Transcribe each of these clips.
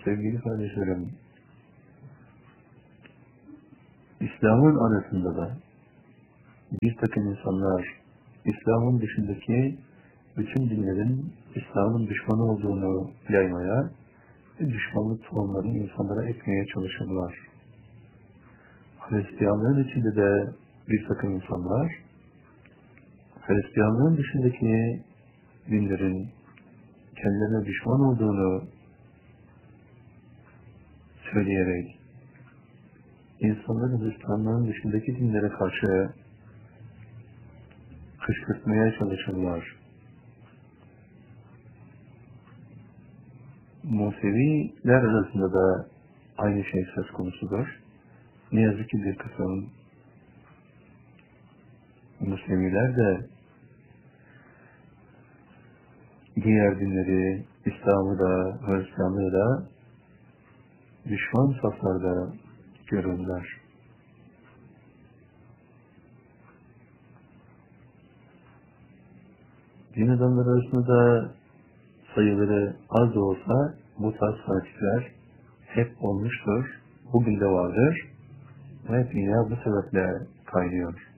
Sevgili kardeşlerim, İslam'ın arasında da bir takım insanlar İslam'ın dışındaki bütün dinlerin İslam'ın düşmanı olduğunu yaymaya ve düşmanlık tohumlarını insanlara ekmeye çalışırlar. Hristiyanlığın içinde de bir takım insanlar Hristiyanlığın dışındaki dinlerin kendilerine düşman olduğunu söyleyerek insanları Hristiyanlığın dışındaki dinlere karşı kışkırtmaya çalışırlar. Museviler arasında da aynı şey söz konusudur. Ne yazık ki bir kısım Museviler de diğer dinleri, İslam'ı da, Hristiyanlığı da düşman saflarda görürler. Din adamları arasında da sayıları az da olsa bu tarz fanatikler hep olmuştur, bugün de vardır ve dünya bu sebeple kaynıyor.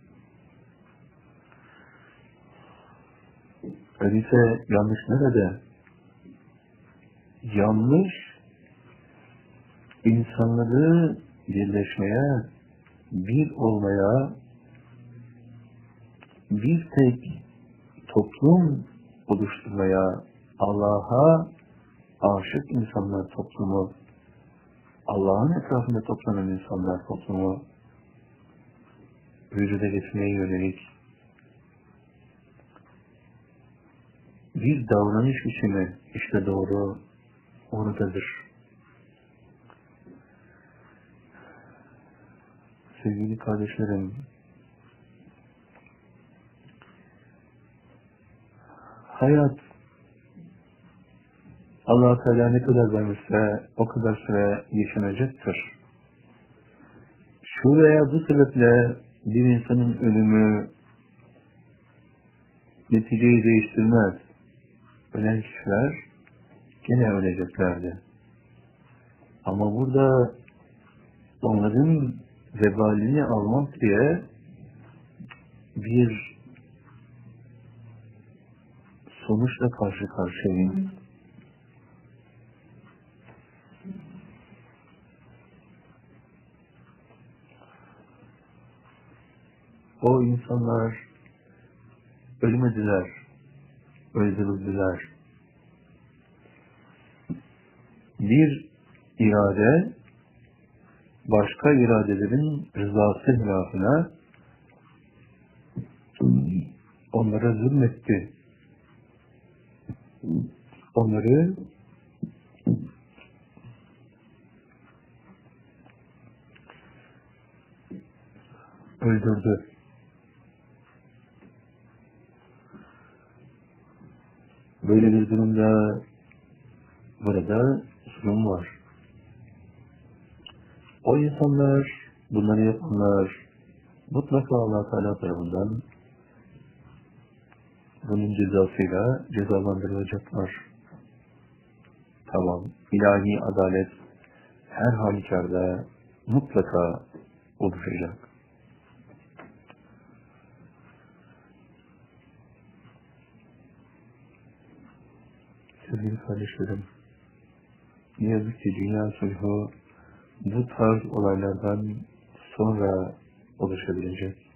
Öyleyse yanlış nerede? Yanlış insanları birleşmeye, bir olmaya, bir tek toplum oluşturmaya, Allah'a aşık insanlar toplumu, Allah'ın etrafında toplanan insanlar toplumu vücuda getirmeye yönelik bir davranış biçimi işte doğru oradadır. Sevgili kardeşlerim, hayat Allah-u Teala ne kadar vermişse o kadar süre yaşanacaktır. Şu veya bu sebeple bir insanın ölümü neticeyi değiştirmez. Ölen kişiler gene öleceklerdi. Ama burada onların vebalini almak diye bir sonuçla karşı karşıyayım. O insanlar ölmediler, öldürüldüler. Bir irade başka iradelerin rızası hilafına onlara zulmetti. Onları öldürdü. Böyle bir durumda burada zulüm var. O insanlar, bunları yapanlar mutlaka Allah Teala tarafından bunun cezasıyla cezalandırılacaklar. Tamam, ilahi adalet her halükarda mutlaka oluşacak. Sevgili kardeşlerim, ne yazık ki dünya sulhu bu tarz olaylardan sonra oluşabilecek.